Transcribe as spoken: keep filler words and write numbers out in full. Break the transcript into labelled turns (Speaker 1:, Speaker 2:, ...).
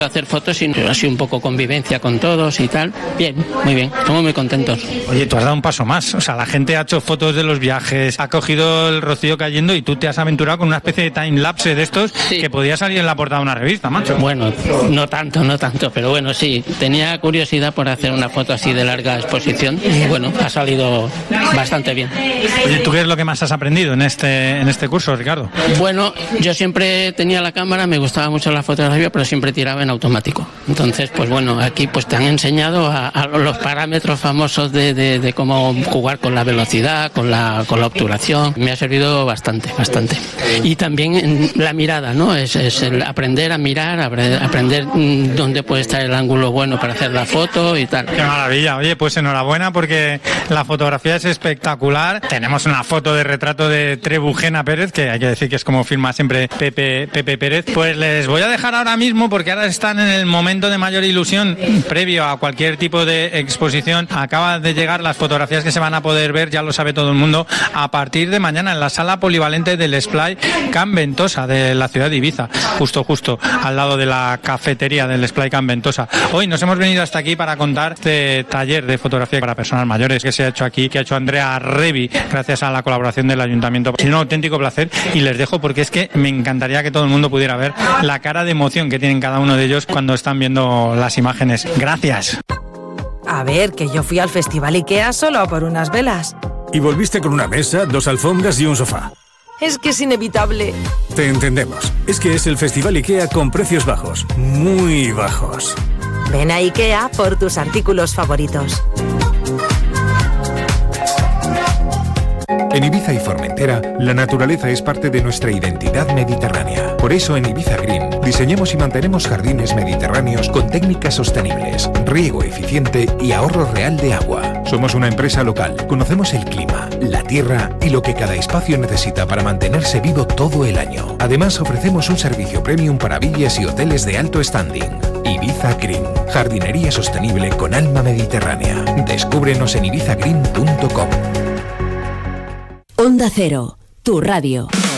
Speaker 1: hacer fotos y así un poco convivencia con todos y tal. Bien, muy bien, estamos muy contentos.
Speaker 2: Oye, tú has dado un paso más, o sea, la gente ha hecho fotos de los viajes, ha cogido el rocío cayendo y tú te has aventurado con una especie de time-lapse de estos, sí, que podía salir en la portada de una revista, macho.
Speaker 1: Bueno, no tanto, no tanto, pero bueno, sí, tenía curiosidad por hacer una foto así de larga exposición y bueno, ha salido bastante bien.
Speaker 2: Oye, ¿tú qué es lo que más has aprendido en este, en este curso, Ricardo?
Speaker 1: Bueno, yo siempre tenía la cámara, me gustaba mucho la fotografía, pero siempre tiraba en automático. Entonces, pues bueno, aquí pues te han enseñado a, a los parámetros famosos de, de, de cómo jugar con la velocidad, con la, con la obturación. Me ha servido bastante, bastante. Y también la mirada, ¿no? Es, es el aprender a mirar, aprender dónde puede estar el ángulo bueno para hacer la foto y tal.
Speaker 2: Qué maravilla. Oye, pues enhorabuena porque la fotografía es espectacular. Tenemos una foto de retrato de Trebujena Pérez, que hay que decir que es como firma siempre Pepe, Pepe Pérez. Pues les voy a dejar ahora mismo porque ahora están en el momento de mayor ilusión previo a cualquier tipo de exposición. Acaban de llegar las fotografías que se van a poder ver, ya lo sabe todo el mundo, a partir de mañana en la sala polivalente del Splay Can Ventosa de la ciudad de Ibiza, justo justo al lado de la cafetería del Splay Can Ventosa. Hoy nos hemos venido hasta aquí para contar este taller de fotografía para personas mayores que se ha hecho aquí, que ha hecho Andrea Revi, gracias a la colaboración del Ayuntamiento. Es un auténtico placer y les dejo porque es que me encantaría que todo el mundo pudiera ver la cara de emoción que tienen cada uno de ellos cuando están viendo las imágenes. Gracias.
Speaker 3: A ver, que yo fui al Festival IKEA solo por unas velas.
Speaker 4: Y volviste con una mesa, dos alfombras y un sofá.
Speaker 3: Es que es inevitable.
Speaker 4: Te entendemos. Es que es el Festival IKEA con precios bajos. Muy bajos.
Speaker 3: Ven a IKEA por tus artículos favoritos.
Speaker 5: En Ibiza y Formentera, la naturaleza es parte de nuestra identidad mediterránea. Por eso en Ibiza Green diseñamos y mantenemos jardines mediterráneos con técnicas sostenibles, riego eficiente y ahorro real de agua. Somos una empresa local, conocemos el clima, la tierra y lo que cada espacio necesita para mantenerse vivo todo el año. Además ofrecemos un servicio premium para villas y hoteles de alto standing. Ibiza Green, jardinería sostenible con alma mediterránea. Descúbrenos en ibiza green punto com.
Speaker 6: Onda Cero, tu radio.